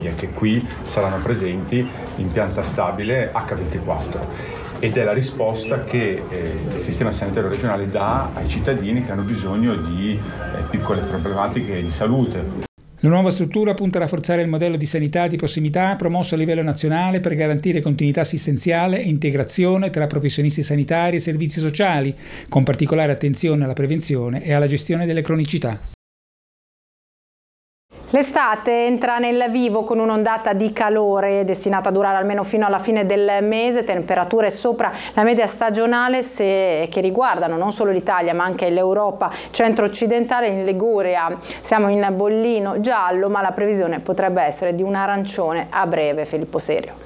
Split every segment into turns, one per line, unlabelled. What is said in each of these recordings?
che qui saranno presenti in pianta stabile H24 ed è la risposta che il sistema sanitario regionale dà ai cittadini che hanno bisogno di piccole problematiche di salute.
La nuova struttura punta a rafforzare il modello di sanità di prossimità promosso a livello nazionale per garantire continuità assistenziale e integrazione tra professionisti sanitari e servizi sociali, con particolare attenzione alla prevenzione e alla gestione delle cronicità.
L'estate entra nel vivo con un'ondata di calore destinata a durare almeno fino alla fine del mese, temperature sopra la media stagionale che riguardano non solo l'Italia ma anche l'Europa centro-occidentale. In Liguria siamo in bollino giallo, ma la previsione potrebbe essere di un arancione a breve. Filippo Serio.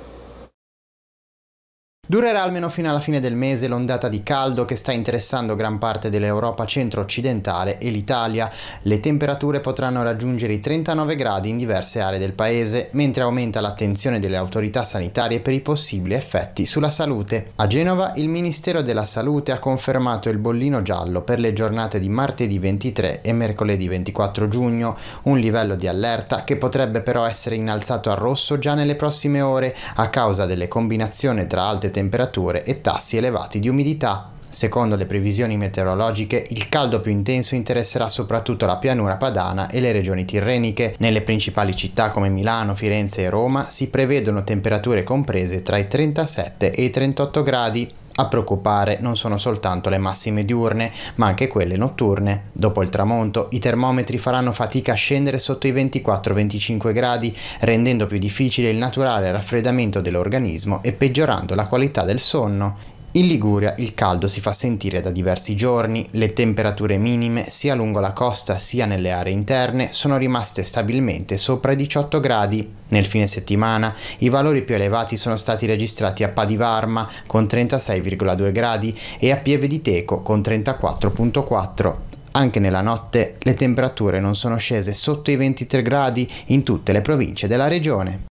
Durerà almeno fino alla fine del mese l'ondata di caldo che sta interessando gran parte dell'Europa centro-occidentale e l'Italia. Le temperature potranno raggiungere i 39 gradi in diverse aree del paese, mentre aumenta l'attenzione delle autorità sanitarie per i possibili effetti sulla salute. A Genova il Ministero della Salute ha confermato il bollino giallo per le giornate di martedì 23 e mercoledì 24 giugno, un livello di allerta che potrebbe però essere innalzato al rosso già nelle prossime ore a causa delle combinazioni tra alte temperature e tassi elevati di umidità. Secondo le previsioni meteorologiche, il caldo più intenso interesserà soprattutto la pianura padana e le regioni tirreniche. Nelle principali città come Milano, Firenze e Roma si prevedono temperature comprese tra i 37 e i 38 gradi. A preoccupare non sono soltanto le massime diurne, ma anche quelle notturne. Dopo il tramonto, i termometri faranno fatica a scendere sotto i 24-25 gradi, rendendo più difficile il naturale raffreddamento dell'organismo e peggiorando la qualità del sonno. In Liguria il caldo si fa sentire da diversi giorni, le temperature minime sia lungo la costa sia nelle aree interne sono rimaste stabilmente sopra i 18 gradi. Nel fine settimana i valori più elevati sono stati registrati a Padivarma con 36,2 gradi e a Pieve di Teco con 34,4. Anche nella notte le temperature non sono scese sotto i 23 gradi in tutte le province della regione.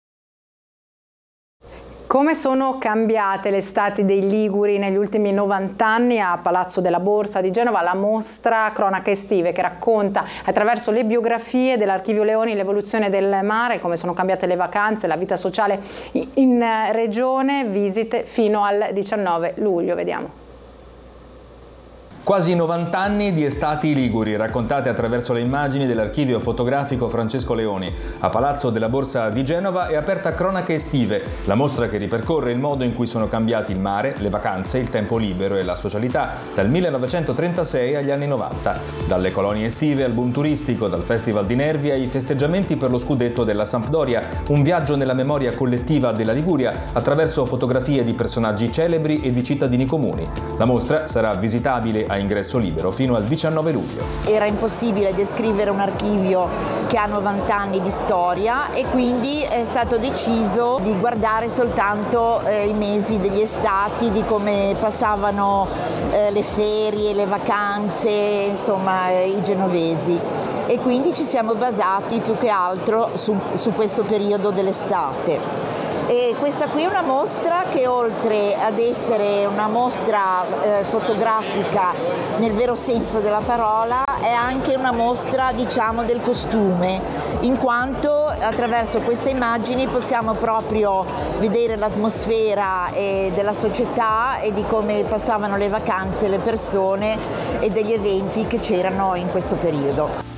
Come sono cambiate le estati dei Liguri negli ultimi 90 anni? A Palazzo della Borsa di Genova la mostra Cronache estive, che racconta attraverso le biografie dell'Archivio Leoni l'evoluzione del mare, come sono cambiate le vacanze, la vita sociale in regione, visite fino al 19 luglio. Vediamo.
Quasi 90 anni di estati liguri, raccontate attraverso le immagini dell'archivio fotografico Francesco Leoni. A Palazzo della Borsa di Genova è aperta Cronache estive, la mostra che ripercorre il modo in cui sono cambiati il mare, le vacanze, il tempo libero e la socialità dal 1936 agli anni 90. Dalle colonie estive al boom turistico, dal Festival di Nervi ai festeggiamenti per lo scudetto della Sampdoria, un viaggio nella memoria collettiva della Liguria attraverso fotografie di personaggi celebri e di cittadini comuni. La mostra sarà visitabile a ingresso libero fino al 19 luglio.
Era impossibile descrivere un archivio che ha 90 anni di storia e quindi è stato deciso di guardare soltanto i mesi degli estati, di come passavano le ferie, le vacanze, insomma i genovesi. E quindi ci siamo basati più che altro su questo periodo dell'estate. E questa qui è una mostra che, oltre ad essere una mostra fotografica nel vero senso della parola, è anche una mostra, diciamo, del costume, in quanto attraverso queste immagini possiamo proprio vedere l'atmosfera della società e di come passavano le vacanze le persone e degli eventi che c'erano in questo periodo.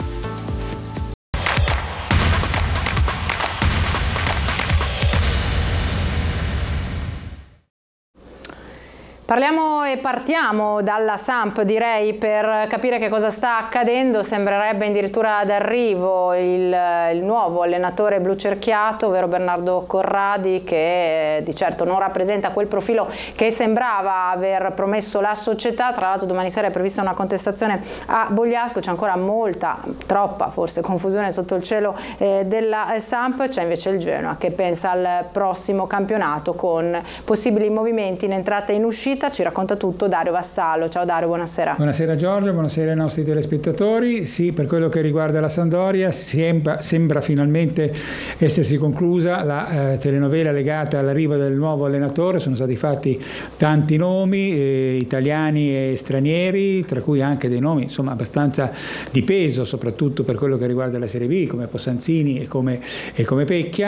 Parliamo e partiamo dalla Samp, direi, per capire che cosa sta accadendo. Sembrerebbe addirittura d'arrivo il nuovo allenatore blucerchiato, ovvero Bernardo Corradi, che di certo non rappresenta quel profilo che sembrava aver promesso la società. Tra l'altro domani sera è prevista una contestazione a Bogliasco, c'è ancora troppa forse confusione sotto il cielo della Samp. C'è invece il Genoa che pensa al prossimo campionato con possibili movimenti in entrata e in uscita. partita. Ci racconta tutto Dario Vassallo. Ciao Dario, buonasera.
Buonasera Giorgio, buonasera ai nostri telespettatori. Sì, per quello che riguarda la Sampdoria sembra finalmente essersi conclusa la telenovela legata all'arrivo del nuovo allenatore. Sono stati fatti tanti nomi, italiani e stranieri, tra cui anche dei nomi insomma abbastanza di peso, soprattutto per quello che riguarda la Serie B, come Possanzini e come Pecchia.